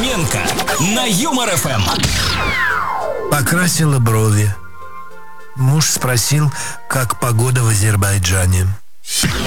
Нестеренко на Юмор ФМ. Покрасила брови. Муж спросил, как погода в Азербайджане.